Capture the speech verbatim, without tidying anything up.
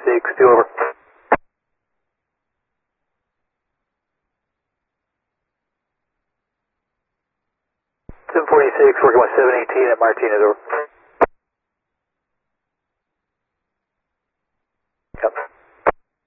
six, two over. seven forty-six, working with seven eighteen at Martinez, over.